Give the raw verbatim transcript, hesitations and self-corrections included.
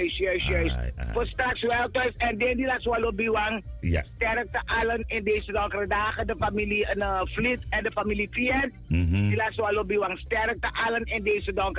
juist, juist, juist. Ai, ai. Voor straks wel thuis. En die die laat wel biwang. Ja. Sterkte allen in deze donkere dagen. De familie uh, Vliet en de familie Fiat. Mhm. Die laat wel biwang. Sterkte allen in deze donkere